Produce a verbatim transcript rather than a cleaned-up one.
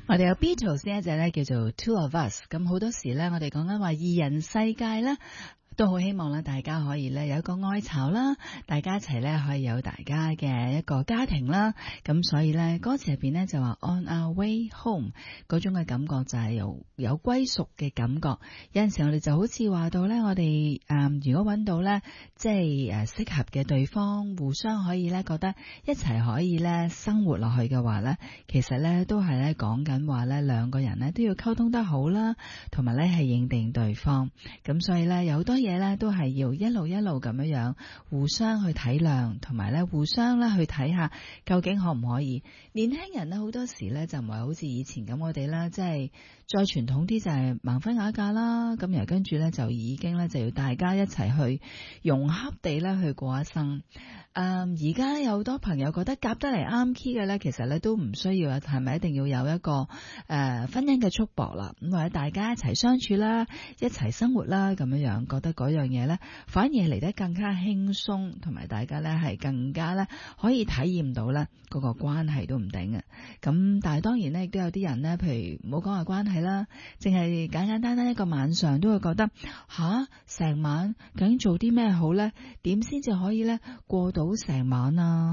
我哋有 Beatles 呢一隻咧叫做 Two of Us， 咁好多時咧我哋講緊話二人世界咧。都好希望咧，大家可以咧有一個愛巢啦，大家一齊咧可以有大家嘅一個家庭啦。咁所以咧歌詞入邊咧就話 On our way home 嗰種嘅感覺就係有有歸屬嘅感覺。有陣時我哋就好似話到咧，我哋誒、嗯、如果揾到咧即係誒適合嘅對方，互相可以咧覺得一齊可以咧生活落去嘅話咧，其實咧都係咧講緊話咧兩個人咧都要溝通得好啦，同埋咧係認定對方。咁所以咧有好多嘢咧都係要一路一路咁樣樣互相去體諒，同埋咧互相咧去睇下究竟可唔可以。年輕人咧好多時咧就唔係好似以前咁，我哋咧即係再傳統啲就係盲婚啞嫁啦，咁然後跟住咧就已經咧就要大家一齊去融洽地咧去過一生。誒而家有好多朋友覺得夾得嚟啱 key 嘅咧，其實咧都唔需要啊，係咪一定要有一個誒、呃、婚姻嘅束縛啦？咁或者大家一齊相處啦，一齊生活啦，咁樣樣覺得嗰樣嘢咧，反而係嚟得更加輕鬆，同埋大家咧係更加咧可以體驗到咧嗰個關係都唔定嘅。咁但係當然咧亦都有啲人咧，譬如唔好講話關係啦，淨係簡簡單單一個晚上都會覺得吓，成晚究竟做啲咩好咧？點先至可以咧過到成晚啊？